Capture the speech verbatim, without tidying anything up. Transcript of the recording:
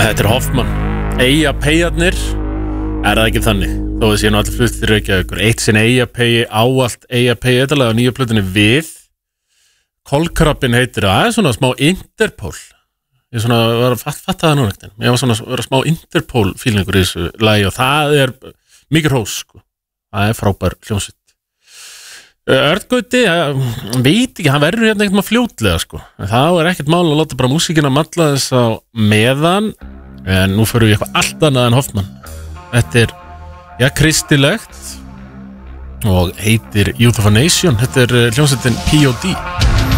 Þetta er Hoffmann. Eyjapeyjarnir, er það ekki þannig? Þó að sé nú allir fluttir Reykjavíkur. Eitt sinn Eyjapeyji, áallt Eyjapeyji, eitthvað á nýju plötunni Við. Kolkrabbinn heitir það. Það er svona smá Interpol. Ég svona var að fatta það nú ekkert. Ég var svona að vera smá Interpol-fílingur í þessu lagi og það er mikið hrós, sko. Það er frábær hljómsveit. Örngauti, veit ekki, hann verður hérna ekkert maður fljótlega, sko. En það er ekkert mál að láta bara músíkina malla þess á meðan. En nú förum við eitthvað allt annað en Hoffmann. Þetta er, já, kristilegt og heitir Youth of a Nation. Þetta er hljómsveitin P O D